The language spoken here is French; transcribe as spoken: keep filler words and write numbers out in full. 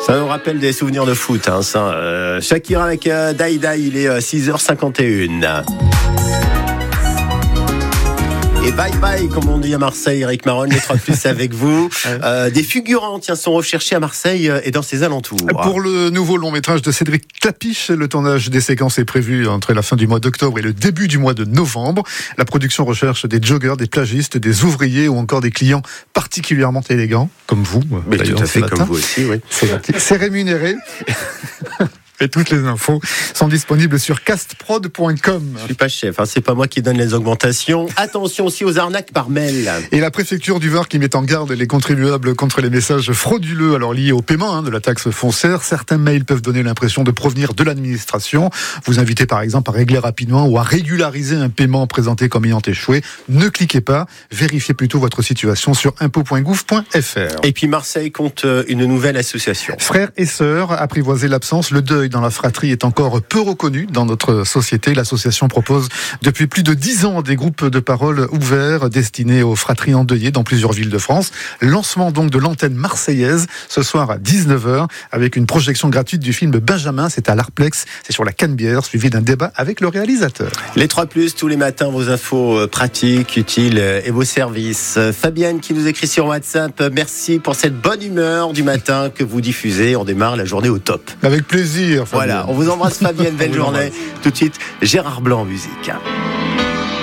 Ça nous rappelle des souvenirs de foot, hein, ça. Euh, Shakira avec euh, Die Die, il est euh, six heures cinquante et une. Et bye bye, comme on dit à Marseille, Eric Maron, les trois plus avec vous. Euh, des figurants, tiens, sont recherchés à Marseille et dans ses alentours. Pour le nouveau long métrage de Cédric Clapiche, le tournage des séquences est prévu entre la fin du mois d'octobre et le début du mois de novembre. La production recherche des joggers, des plagistes, des ouvriers ou encore des clients particulièrement élégants, comme vous. Mais tout à fait, comme vous aussi, oui. C'est, c'est rémunéré. Et toutes les infos sont disponibles sur castprod point com. Je suis pas chef, hein, c'est pas moi qui donne les augmentations. Attention aussi aux arnaques par mail. Et la préfecture du Var qui met en garde les contribuables contre les messages frauduleux alors liés au paiement hein, de la taxe foncière. Certains mails peuvent donner l'impression de provenir de l'administration. Vous invitez par exemple à régler rapidement ou à régulariser un paiement présenté comme ayant échoué. Ne cliquez pas, vérifiez plutôt votre situation sur impôt point gouv point f r. Et puis Marseille compte une nouvelle association. Frères et sœurs, apprivoiser l'absence, le deuil dans la fratrie est encore peu reconnu dans notre société. L'association propose depuis plus de dix ans des groupes de parole ouverts destinés aux fratries endeuillées dans plusieurs villes de France. Lancement donc de l'antenne marseillaise ce soir à dix-neuf heures avec une projection gratuite du film Benjamin. C'est à l'Arplex, c'est sur la Canebière, suivi d'un débat avec le réalisateur. Les trois plus, tous les matins, vos infos pratiques, utiles et vos services. Fabienne qui nous écrit sur WhatsApp, merci pour cette bonne humeur du matin que vous diffusez. On démarre la journée au top. Avec plaisir, Fabienne. Voilà, on vous embrasse Fabienne, belle journée. Tout de suite, Gérard Blanc en musique.